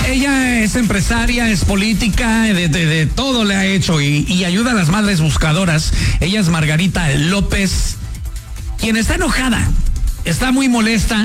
ella es empresaria, es política, de todo le ha hecho y ayuda a las madres buscadoras. Ella es Margarita López, quien está enojada, está muy molesta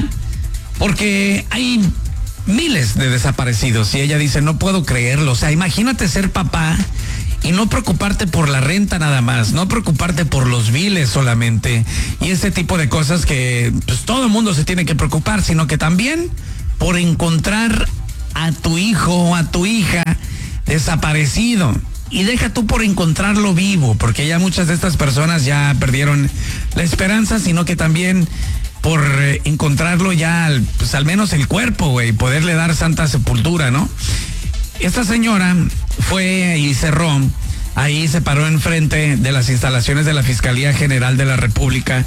porque hay miles de desaparecidos y ella dice, no puedo creerlo. O sea, imagínate ser papá y no preocuparte por la renta nada más, no preocuparte por los biles solamente y ese tipo de cosas que pues todo el mundo se tiene que preocupar, sino que también por encontrar a tu hijo o a tu hija desaparecido. Y deja tú por encontrarlo vivo, porque ya muchas de estas personas ya perdieron la esperanza, sino que también por encontrarlo ya, pues al menos el cuerpo, güey, poderle dar santa sepultura, ¿no? Esta señora fue y cerró, ahí se paró enfrente de las instalaciones de la Fiscalía General de la República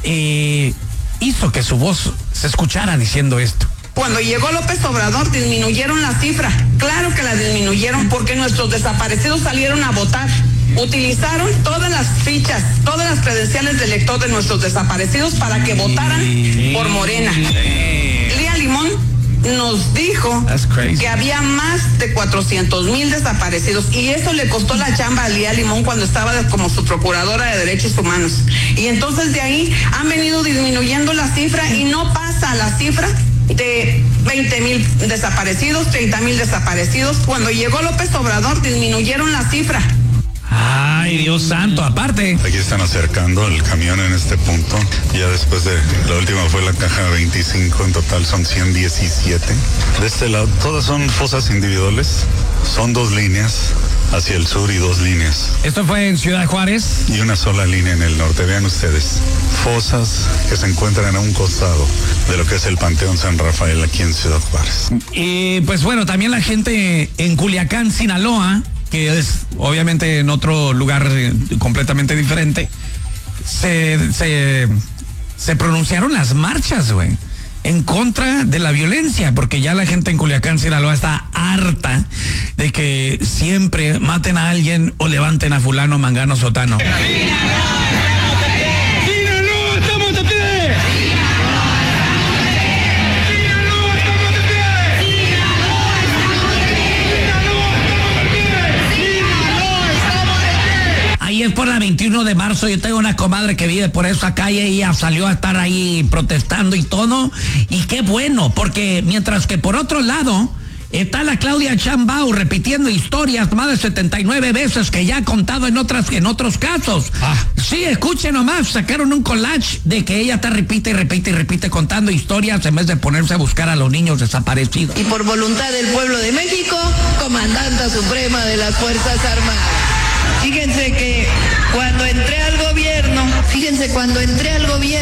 y hizo que su voz se escuchara diciendo esto. Cuando llegó López Obrador disminuyeron la cifra, claro que la disminuyeron porque nuestros desaparecidos salieron a votar. Utilizaron todas las fichas, todas las credenciales de elector de nuestros desaparecidos para que votaran por Morena. Lía Limón nos dijo que había más de 400,000 desaparecidos y eso le costó la chamba a Lía Limón cuando estaba como su procuradora de derechos humanos. Y entonces de ahí han venido disminuyendo la cifra y no pasa la cifra de 20,000 desaparecidos, 30,000 desaparecidos. Cuando llegó López Obrador disminuyeron la cifra. Ay, Dios santo, aparte. Aquí están acercando el camión en este punto. Ya después de la última fue la caja 25, en total son 117. De este lado, todas son fosas individuales. Son 2 líneas hacia el sur y 2 líneas. Esto fue en Ciudad Juárez. Y una sola línea en el norte. Vean ustedes, fosas que se encuentran a un costado de lo que es el Panteón San Rafael aquí en Ciudad Juárez. Y pues bueno, también la gente en Culiacán, Sinaloa, que es obviamente en otro lugar completamente diferente, se pronunciaron las marchas, güey, en contra de la violencia, porque ya la gente en Culiacán, Sinaloa está harta de que siempre maten a alguien o levanten a fulano, mangano, sotano. Ahí es por la 21 de marzo, yo tengo una comadre que vive por esa calle y ella salió a estar ahí protestando y todo, y qué bueno, porque mientras que por otro lado está la Claudia Sheinbaum repitiendo historias más de 79 veces que ya ha contado en otros casos. Sí, escuchen nomás, sacaron un collage de que ella está repite y repite y repite contando historias en vez de ponerse a buscar a los niños desaparecidos. Y por voluntad del pueblo de México, Comandanta Suprema de las Fuerzas Armadas. Fíjense que cuando entré al gobierno